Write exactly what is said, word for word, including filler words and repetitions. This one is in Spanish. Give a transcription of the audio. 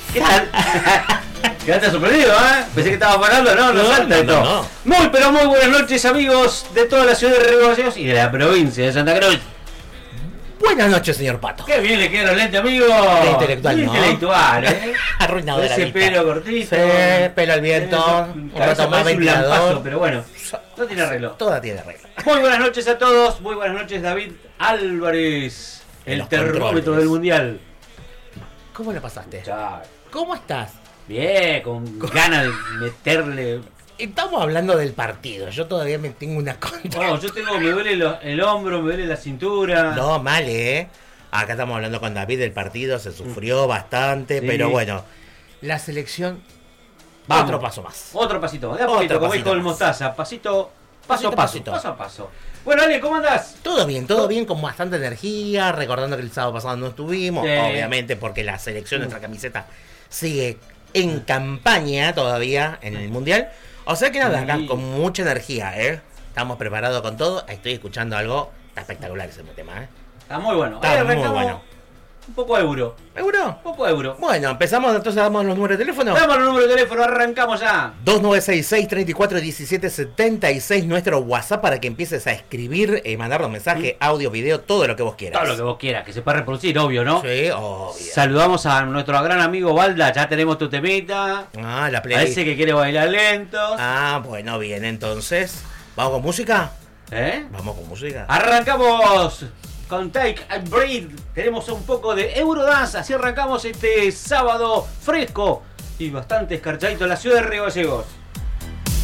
¿Qué tal? Quedaste sorprendido, ¿eh? Pensé que estabas hablando, no, no, no salta de todo. No, no. Muy, pero muy buenas noches, amigos de toda la ciudad de Río Gallegos y de la provincia de Santa Cruz. Buenas noches, señor Pato. Qué bien le quedan los lentes, amigo. Qué intelectual, Qué ¿no? intelectual, ¿eh? Arruinado de la ese vista. Pelo cortito. Sí, pelo al viento. Un rato más ventilador. lampazo, pero bueno, no tiene arreglo. Toda tiene arreglo. Muy buenas noches a todos. Muy buenas noches, David Álvarez. El termómetro del mundial. ¿Cómo lo pasaste? Chao. ¿Cómo estás? Bien, con ganas de meterle. Estamos hablando del partido. Yo todavía me tengo una contra. Oh, yo tengo, me duele lo, el hombro, me duele la cintura. No, mal, ¿eh? Acá estamos hablando con David del partido. Se sufrió bastante, sí. Pero bueno. La selección. Vamos. Otro paso más. Otro pasito. De a poquito, como dijo el Mostaza. Pasito, paso a paso. Pasito. Paso a paso. Bueno, Ale, ¿cómo andás? Todo bien, todo bien, con bastante energía. Recordando que el sábado pasado no estuvimos. Sí. Obviamente, porque la selección, nuestra camiseta, sigue en campaña todavía en el mundial. O sea que nada, acá con mucha energía, ¿eh? Estamos preparados con todo. Estoy escuchando algo. Está espectacular ese tema, ¿eh? Está muy bueno. Está Ahí muy arrancamos bueno. Un poco euro. ¿Euro? Un poco euro. Bueno, empezamos, entonces damos los números de teléfono. Damos el número de teléfono, arrancamos ya. dos nueve seis seis, tres cuatro uno siete siete seis, nuestro WhatsApp para que empieces a escribir, eh, mandarnos mensajes, ¿Mm? audio, video, todo lo que vos quieras. Todo lo que vos quieras, que se pueda reproducir, obvio, ¿no? Sí, obvio. Saludamos a nuestro gran amigo Balda, ya tenemos tu temita. Ah, la playlist. Parece que quiere bailar lentos. Ah, bueno, bien, entonces. ¿Vamos con música? ¿Eh? Vamos con música. Arrancamos con Take a Breath. Tenemos un poco de Eurodance. Así arrancamos este sábado fresco y bastante escarchadito en la ciudad de Río Gallegos.